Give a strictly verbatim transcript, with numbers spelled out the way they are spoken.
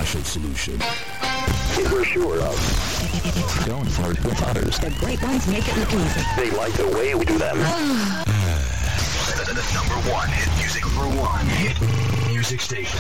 partial solution. We're sure of. Don't flirt with others. The great ones make it look easy. They like the way we do them. The number one hit music. Number one hit music station.